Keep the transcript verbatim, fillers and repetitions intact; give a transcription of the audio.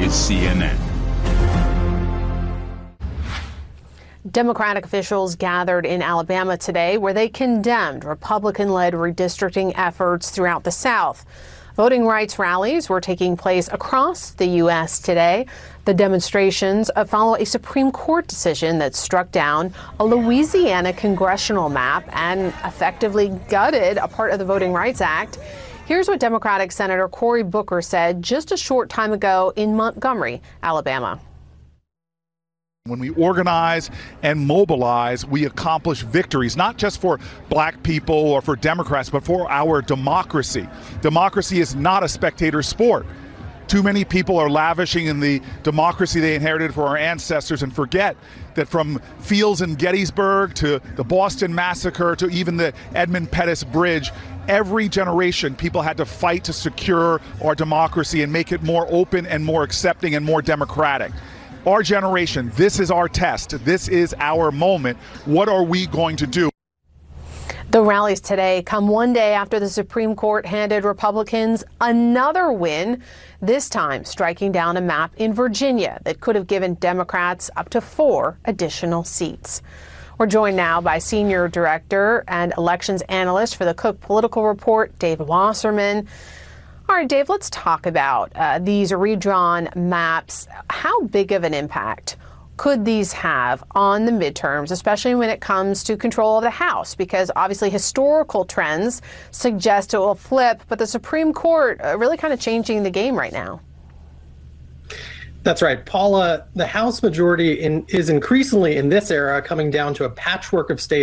is C N N. Democratic officials gathered in Alabama today where they condemned Republican-led redistricting efforts throughout the South. Voting rights rallies were taking place across the U S today. The demonstrations follow a Supreme Court decision that struck down a Louisiana congressional map and effectively gutted a part of the Voting Rights Act. Here's what Democratic Senator Cory Booker said just a short time ago in Montgomery, Alabama. When we organize and mobilize, we accomplish victories, not just for black people or for Democrats, but for our democracy. Democracy is not a spectator sport. Too many people are lavishing in the democracy they inherited from our ancestors and forget that from Fields and Gettysburg to the Boston Massacre to even the Edmund Pettus Bridge, every generation people had to fight to secure our democracy and make it more open and more accepting and more democratic. Our generation, this is our test. This is our moment. What are we going to do? The rallies today come one day after the Supreme Court handed Republicans another win, this time striking down a map in Virginia that could have given Democrats up to four additional seats. We're joined now by Senior Director and Elections Analyst for the Cook Political Report, David Wasserman. All right, Dave, let's talk about uh, these redrawn maps. How big of an impact could these have on the midterms, especially when it comes to control of the House? Because obviously historical trends suggest it will flip, but the Supreme Court uh, really kind of changing the game right now. That's right, Paula. The House majority in, is increasingly in this era coming down to a patchwork of states